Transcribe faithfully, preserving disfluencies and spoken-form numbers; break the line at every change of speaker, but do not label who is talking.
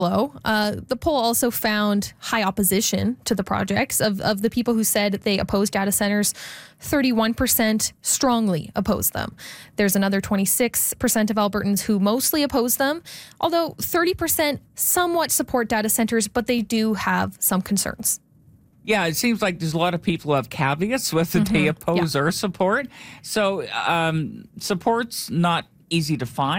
low. Uh, the poll also found high opposition to the projects. Of, of the people who said they oppose data centers, thirty-one percent strongly oppose them. There's another twenty-six percent of Albertans who mostly oppose them, although thirty percent somewhat support data centers, but they do have some concerns.
Yeah, it seems like there's a lot of people who have caveats whether mm-hmm. they oppose yeah. or support. So um, support's not easy to find.